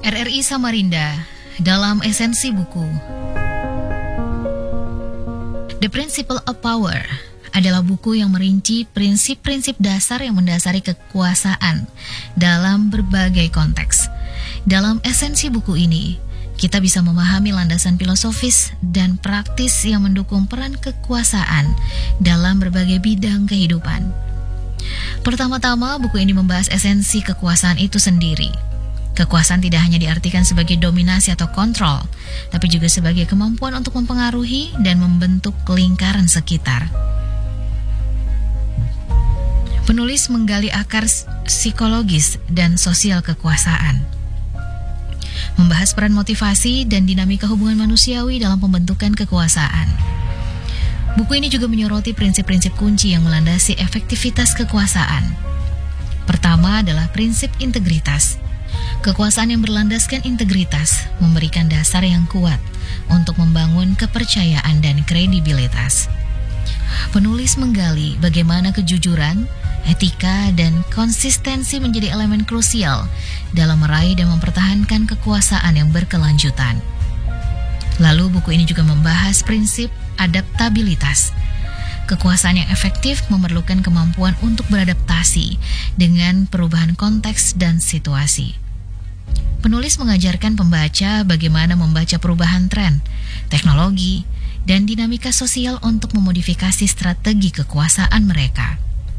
RRI Samarinda dalam esensi buku The Principle of Power adalah buku yang merinci prinsip-prinsip dasar yang mendasari kekuasaan dalam berbagai konteks. Dalam esensi buku ini, kita bisa memahami landasan filosofis dan praktis yang mendukung peran kekuasaan dalam berbagai bidang kehidupan. Pertama-tama, buku ini membahas esensi kekuasaan itu sendiri. Kekuasaan tidak hanya diartikan sebagai dominasi atau kontrol, tapi juga sebagai kemampuan untuk mempengaruhi dan membentuk lingkaran sekitar. Penulis menggali akar psikologis dan sosial kekuasaan, membahas peran motivasi dan dinamika hubungan manusiawi dalam pembentukan kekuasaan. Buku ini juga menyoroti prinsip-prinsip kunci yang melandasi efektivitas kekuasaan. Pertama adalah prinsip integritas. Kekuasaan yang berlandaskan integritas memberikan dasar yang kuat untuk membangun kepercayaan dan kredibilitas. Penulis menggali bagaimana kejujuran, etika, dan konsistensi menjadi elemen krusial dalam meraih dan mempertahankan kekuasaan yang berkelanjutan. Lalu buku ini juga membahas prinsip adaptabilitas. Kekuasaan yang efektif memerlukan kemampuan untuk beradaptasi dengan perubahan konteks dan situasi. Penulis mengajarkan pembaca bagaimana membaca perubahan tren, teknologi, dan dinamika sosial untuk memodifikasi strategi kekuasaan mereka.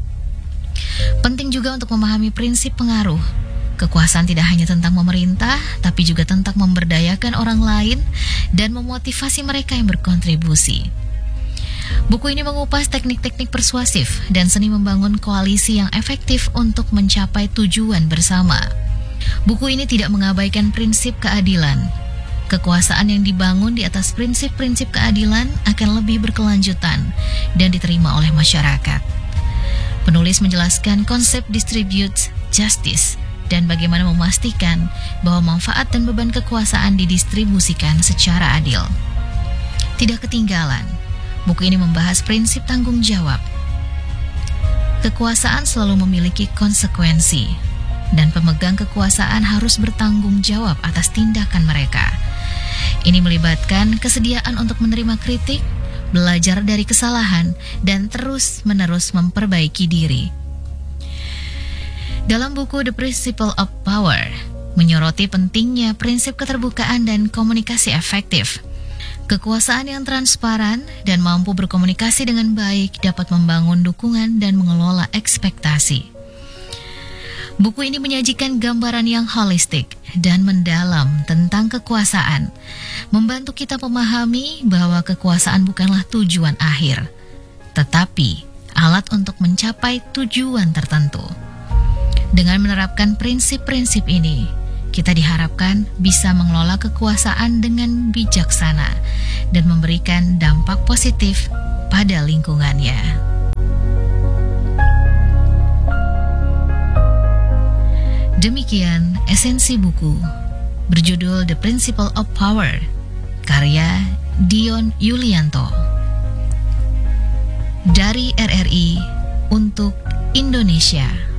Penting juga untuk memahami prinsip pengaruh. Kekuasaan tidak hanya tentang memerintah, tapi juga tentang memberdayakan orang lain dan memotivasi mereka yang berkontribusi. Buku ini mengupas teknik-teknik persuasif dan seni membangun koalisi yang efektif untuk mencapai tujuan bersama. Buku ini tidak mengabaikan prinsip keadilan. Kekuasaan yang dibangun di atas prinsip-prinsip keadilan akan lebih berkelanjutan dan diterima oleh masyarakat. Penulis menjelaskan konsep distribute justice dan bagaimana memastikan bahwa manfaat dan beban kekuasaan didistribusikan secara adil. Tidak ketinggalan, buku ini membahas prinsip tanggung jawab. Kekuasaan selalu memiliki konsekuensi, dan pemegang kekuasaan harus bertanggung jawab atas tindakan mereka. Ini melibatkan kesediaan untuk menerima kritik, belajar dari kesalahan, dan terus-menerus memperbaiki diri. Dalam buku The Principle of Power, menyoroti pentingnya prinsip keterbukaan dan komunikasi efektif. Kekuasaan yang transparan dan mampu berkomunikasi dengan baik dapat membangun dukungan dan mengelola ekspektasi. Buku ini menyajikan gambaran yang holistik dan mendalam tentang kekuasaan, membantu kita memahami bahwa kekuasaan bukanlah tujuan akhir, tetapi alat untuk mencapai tujuan tertentu. Dengan menerapkan prinsip-prinsip ini, kita diharapkan bisa mengelola kekuasaan dengan bijaksana dan memberikan dampak positif pada lingkungannya. Demikian esensi buku berjudul The Principle of Power, karya Dion Yulianto. Dari RRI untuk Indonesia.